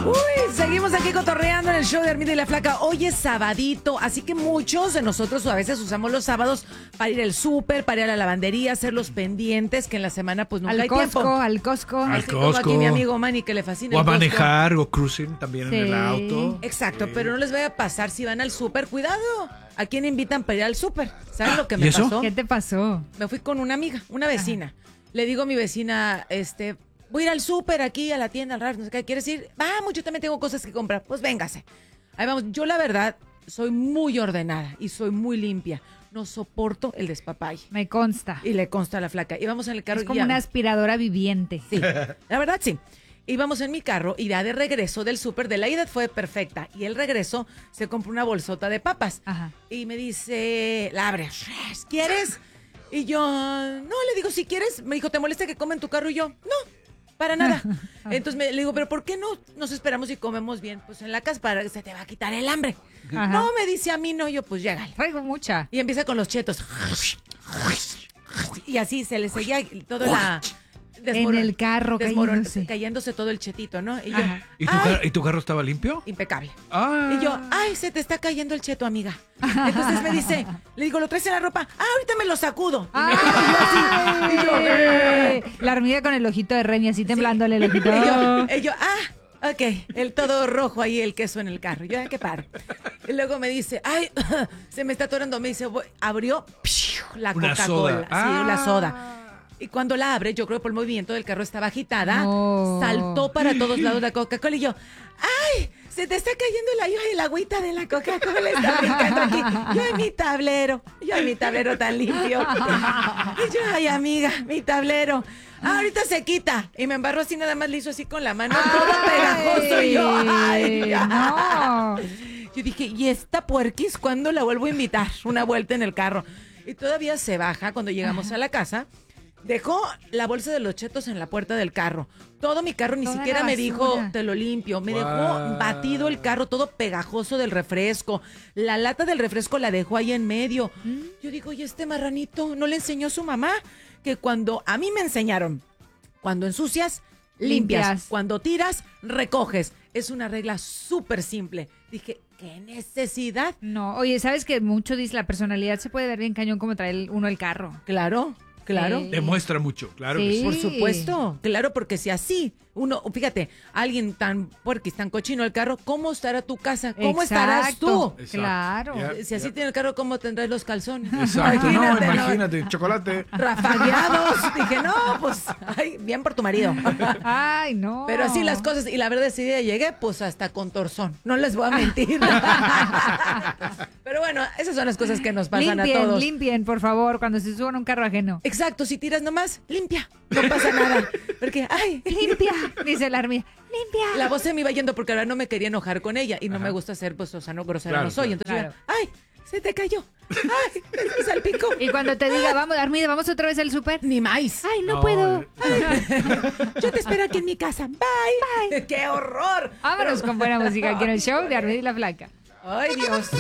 Uy, seguimos aquí cotorreando en el show de Armida y la Flaca. Hoy es sabadito, así que muchos de nosotros a veces usamos los sábados para ir al súper, para ir a la lavandería, hacer los pendientes, que en la semana pues nunca hay tiempo. Al Costco. Así como aquí mi amigo Manny, que le fascina O a el Costco. manejar o cruising también en el auto. Exacto, pero no les vaya a pasar si van al súper. Cuidado, ¿a quién invitan para ir al súper? ¿Saben lo que ¿Y me eso? pasó? ¿Qué te pasó? Me fui con una amiga, una vecina. Le digo a mi vecina, voy a ir al súper aquí, a la tienda, al RAR, no sé qué, ¿quieres ir? Vamos, yo también tengo cosas que comprar. Pues véngase. Ahí vamos. Yo, la verdad, soy muy ordenada y soy muy limpia. No soporto el despapalle. Me consta. Y le consta a la Flaca. Íbamos en el carro. Es como una aspiradora viviente. Sí, la verdad sí. Íbamos en mi carro y ya de regreso del súper, de la ida fue perfecta. Y el regreso se compró una bolsota de papas. Ajá. Y me dice, la abre, ¿quieres? Y yo, no, le digo, si quieres. Me dijo, ¿te molesta que come en tu carro? Y yo, no, para nada. Entonces le digo, ¿pero por qué no nos esperamos y comemos bien? Pues en la casa, para que se te va a quitar el hambre. Ajá. No, me dice a mí, no, yo, pues llégale. Traigo mucha. Y empieza con los chetos. Y así se le seguía todo la... En el carro cayéndose todo el chetito, ¿no? Y yo, Ajá. ¿Y tu carro estaba limpio? impecable. Ah. Y yo, ay, se te está cayendo el cheto, amiga. Entonces me dice, le digo, ¿lo traes en la ropa? Ah, ahorita me lo sacudo. ¡Ay! Y yo, La hormiga con el ojito de Remy, así temblándole el ojito. y yo, ok, el todo rojo ahí, el queso en el carro. Yo, qué paro. Y luego me dice, ay, se me está atorando. Me dice, abrió la Una Coca-Cola. soda. Sí, la soda. Y cuando la abre, yo creo que por el movimiento del carro estaba agitada, No. saltó para todos lados la Coca-Cola y yo, ¡ay! Se te está cayendo el agüita de la Coca-Cola, está brincando aquí. Yo en mi tablero tan limpio. Y yo, ay, amiga, mi tablero. Ahorita se quita. Y me embarró así, nada más le hizo así con la mano, todo pegajoso. Y yo, ay, no. Yo dije, ¿y esta puerquis cuándo la vuelvo a invitar? Una vuelta en el carro. Y todavía se baja cuando llegamos a la casa. Dejó la bolsa de los chetos en la puerta del carro. Todo mi carro ni Toda siquiera la me dijo, basura. te lo limpio. Me Wow. dejó batido el carro, todo pegajoso del refresco. La lata del refresco la dejó ahí en medio. Yo digo, ¿y este marranito no le enseñó a su mamá? Que cuando a mí me enseñaron, cuando ensucias, limpias. Cuando tiras, recoges. Es una regla súper simple. Dije, ¿qué necesidad? No, oye, ¿sabes que mucho dice la personalidad se puede ver bien cañón como trae uno el carro? Claro. Sí. Demuestra mucho, claro que Sí. sí. Por supuesto, claro, porque si así uno, fíjate, alguien tan puerquis, tan cochino el carro, ¿cómo estará tu casa? ¿Cómo estarás tú? Exacto. Claro. Ya. Si así tiene el carro, ¿cómo tendrás los calzones? Exacto, no, Imagínate, ¿no? imagínate, chocolate. Rafagueados. Dije, no, pues, ay, bien por tu marido. Ay, no. Pero así las cosas, y la verdad ese día llegué, pues hasta con torzón, no les voy a mentir. Pero bueno, esas son las cosas que nos pasan a todos. Limpien, por favor, cuando se suban a un carro ajeno. Exacto, si tiras nomás, limpia, no pasa nada. Porque, ay, Limpia, dice la hormiga. Limpia. la voz se me iba yendo porque ahora no me quería enojar con ella y no me gusta ser, pues, o sea, no grosera, Claro, no soy. claro. Entonces, Claro. yo, ay, se te cayó. Ay, se salpicó. Y cuando te diga, vamos, Armida, vamos otra vez al súper. Ni más. Ay, no No, puedo. Yo te espero aquí en mi casa. Bye. ¡Qué horror! Vámonos con buena música aquí en el show de Armida y la Flaca. Ay, Dios.